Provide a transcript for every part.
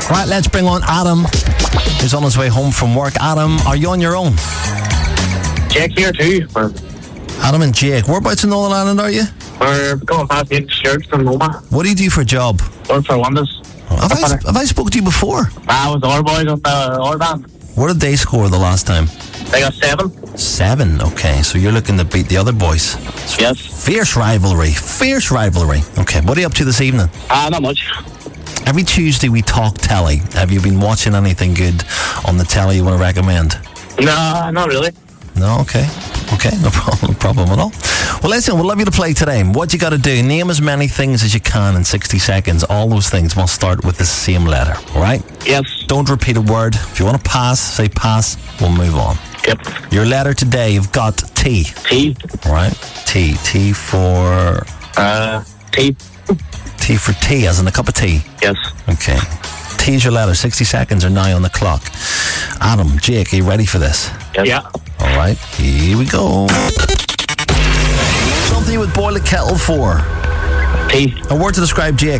Right, let's bring on Adam, who's on his way home from work. Adam, are you on your own? Jake here too. Adam and Jake. Whereabouts in Northern Ireland are you? We're going past the shirts from Noma. What do you do for a job? Work for Wonders. Have I spoke to you before? I was our boys up our band. What did they score the last time? They got 7. 7, okay. So you're looking to beat the other boys. Yes. Fierce rivalry. Okay, what are you up to this evening? Not much. Every Tuesday we talk telly. Have you been watching anything good on the telly you want to recommend? No, not really. No, okay. Okay, no problem at all. Well, listen, we'd love you to play today. What you got to do, name as many things as you can in 60 seconds. All those things must start with the same letter, all right? Yes. Don't repeat a word. If you want to pass, say pass. We'll move on. Yep. Your letter today, you've got T. T. All right? T. T for... T. T for tea, as in a cup of tea. Yes. Okay. T is your letter. 60 seconds are now on the clock. Adam, Jake, are you ready for this? Yes. Yeah. All right, here we go. Something you would boil a kettle for. T. A word to describe Jake.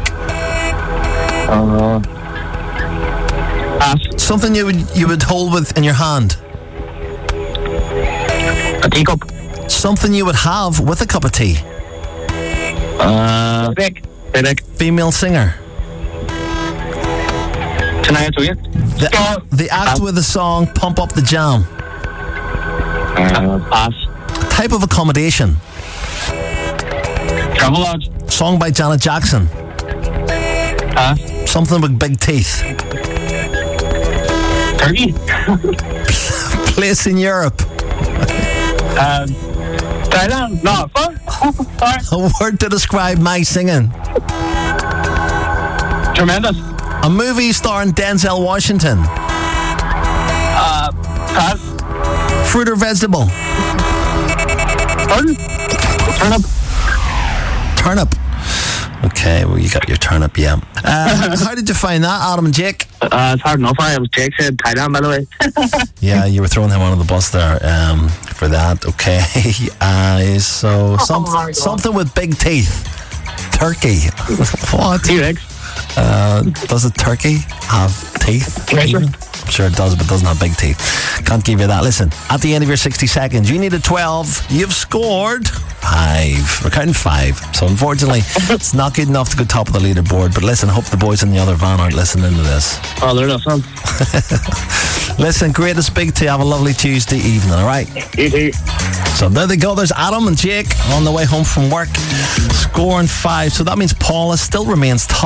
Pass. Something you would hold with in your hand. A teacup. Something you would have with a cup of tea. Big. Big. Female singer. Tonight, do you? The act with the song Pump Up the Jam. Pass. Type of accommodation. Travel lodge. Song by Janet Jackson. Pass. Something with big teeth. Turkey. Place in Europe. Thailand. No, fuck. A word to describe my singing. Tremendous. A movie starring Denzel Washington. Pass. Fruit or vegetable? Pardon? Turnip. Turnip. Okay, well, you got your turnip, yeah. How did you find that, Adam and Jake? It's hard enough. Jake said Thailand, by the way. Yeah, you were throwing him under the bus there for that. Okay. So, something with big teeth. Turkey. What? T-Rex. Does a turkey have teeth? Treasure. Sure it does, but doesn't have big teeth. Can't give you that. Listen, at the end of your 60 seconds, you needed 12. You've scored 5. We're counting 5. So unfortunately, it's not good enough to go top of the leaderboard. But listen, I hope the boys in the other van aren't listening to this. Oh, they're not fun. Listen, great to speak to you. Have a lovely Tuesday evening, all right? You too. So there they go. There's Adam and Jake on the way home from work, scoring 5. So that means Paula still remains top.